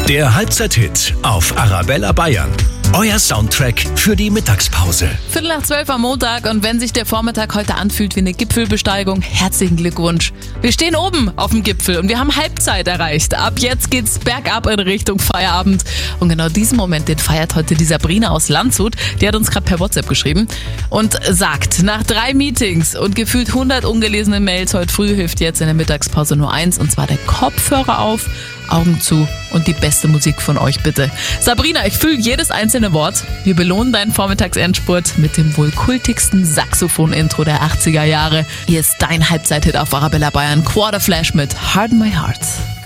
Der Halbzeit-Hit auf Arabella Bayern. Euer Soundtrack für die Mittagspause. 11:45 am Montag, und wenn sich der Vormittag heute anfühlt wie eine Gipfelbesteigung, herzlichen Glückwunsch. Wir stehen oben auf dem Gipfel und wir haben Halbzeit erreicht. Ab jetzt geht's bergab in Richtung Feierabend. Und genau diesen Moment, den feiert heute die Sabrina aus Landshut. Die hat uns gerade per WhatsApp geschrieben und sagt, nach 3 Meetings und gefühlt 100 ungelesene Mails heute früh hilft jetzt in der Mittagspause nur eins, und zwar der Kopfhörer auf, Augen zu und die beste Musik von euch bitte. Sabrina, ich fühle jedes einzelne Wort. Wir belohnen deinen Vormittagsendspurt mit dem wohl kultigsten Saxophon-Intro der 80er Jahre. Hier ist dein Halbzeit-Hit auf Arabella Bayern, Quarterflash mit Harden My Heart.